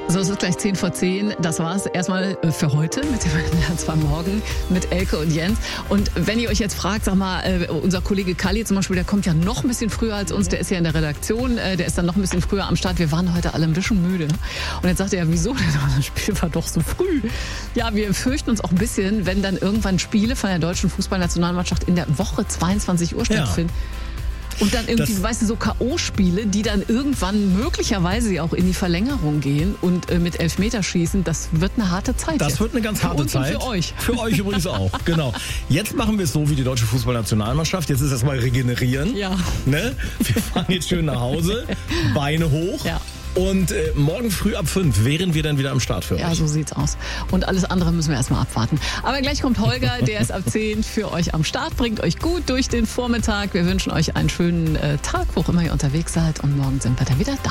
So, es ist gleich 10 vor 10. Das war's erstmal für heute mit dem März am Morgen mit Elke und Jens. Und wenn ihr euch jetzt fragt, sag mal, unser Kollege Kalli zum Beispiel, der kommt ja noch ein bisschen früher als uns. Der ist ja in der Redaktion. Der ist dann noch ein bisschen früher am Start. Wir waren heute alle ein bisschen müde. Und jetzt sagt er, wieso denn? Das Spiel war doch so früh. Ja, wir fürchten uns auch ein bisschen, wenn dann irgendwann Spiele von der deutschen Fußballnationalmannschaft in der Woche 22 Uhr stattfinden. Ja. Und dann irgendwie, weißt du, so K.O.-Spiele, die dann irgendwann möglicherweise auch in die Verlängerung gehen und mit Elfmeterschießen, das wird eine harte Zeit. Das wird eine ganz harte Zeit. Für euch. Für euch übrigens auch, genau. Jetzt machen wir es so wie die deutsche Fußballnationalmannschaft. Jetzt ist erstmal regenerieren. Ja. Ne? Wir fahren jetzt schön nach Hause, Beine hoch. Ja. Und morgen früh ab 5 wären wir dann wieder am Start für euch. Ja, so sieht's aus. Und alles andere müssen wir erstmal abwarten. Aber gleich kommt Holger, der ist ab 10 für euch am Start, bringt euch gut durch den Vormittag. Wir wünschen euch einen schönen Tag, wo auch immer ihr unterwegs seid. Und morgen sind wir dann wieder da.